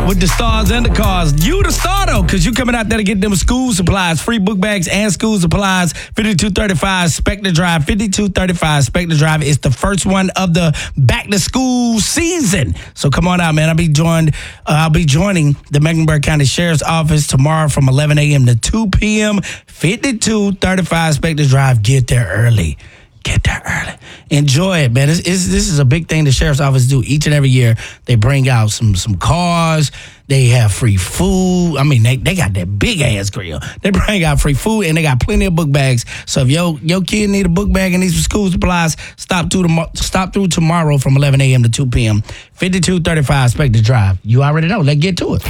with the stars and the cars. You the star, though, because you coming out there to get them school supplies, free book bags and school supplies. 5235 Spectre Drive. 5235 Spectre Drive is the first one of the back-to-school season. So come on out, man. I'll be joining the Mecklenburg County Sheriff's Office tomorrow from 11 a.m. to 2 p.m. 5235 Spectre Drive. Get there early. Get there early. Enjoy it, man. This is a big thing the Sheriff's Office do each and every year. They bring out some cars. They have free food. I mean, they got that big-ass grill. They bring out free food, and they got plenty of book bags. So if your kid need a book bag and needs some school supplies, stop through tomorrow from 11 a.m. to 2 p.m. 5235 Spectre Drive. You already know. Let's get to it.